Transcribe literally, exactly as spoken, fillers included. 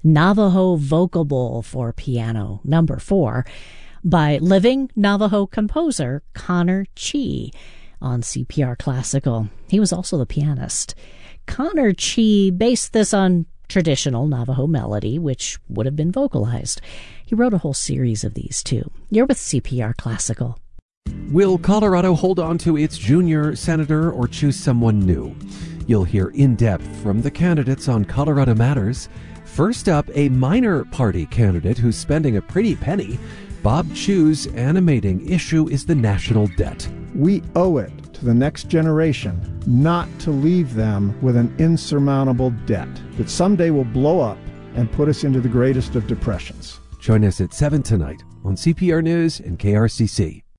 Navajo Vocable for Piano, number four, by living Navajo composer Connor Chee on C P R Classical. He was also the pianist. Connor Chee based this on traditional Navajo melody, which would have been vocalized. He wrote a whole series of these, too. You're with C P R Classical. Will Colorado hold on to its junior senator or choose someone new? You'll hear in-depth from the candidates on Colorado Matters. First up, a minor party candidate who's spending a pretty penny. Bob Chew's animating issue is the national debt. We owe it to the next generation not to leave them with an insurmountable debt that someday will blow up and put us into the greatest of depressions. Join us at seven tonight on C P R News and K R C C.